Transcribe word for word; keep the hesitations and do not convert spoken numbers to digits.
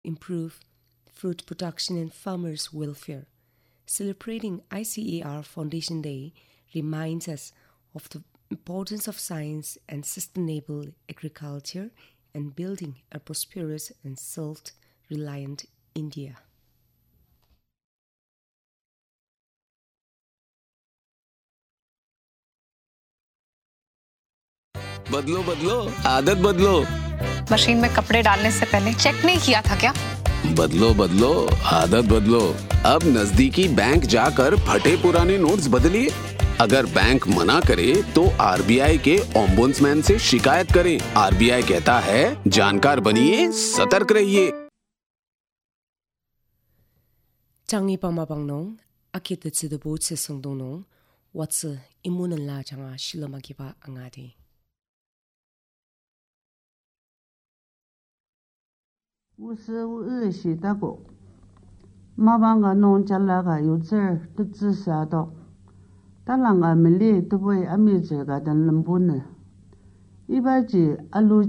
improve fruit production and farmers' welfare. Celebrating I C A R Foundation Day reminds us of the importance of science and sustainable agriculture and building a prosperous and self-reliant India. बदलो बदलो आदत बदलो। Machine में कपड़े डालने से पहले check नहीं किया था क्या? बदलो बदलो आदत बदलो। अब नजदीकी बैंक जाकर फटे पुराने नोट्स बदलिए। अगर बैंक मना करे तो आरबीआई के ओम्बुड्समैन से शिकायत करें। आरबीआई कहता है जानकार बनिए, सतर्क रहिए। Changi pamabangnon akit tsido bot se songdonong what's imunan la changa shilamagiba angadi. Usa u shi da go. Mabanga non chalaga yuzer de zisa do. Talanga mili de boy amize ga dan lambune. Ibaji alu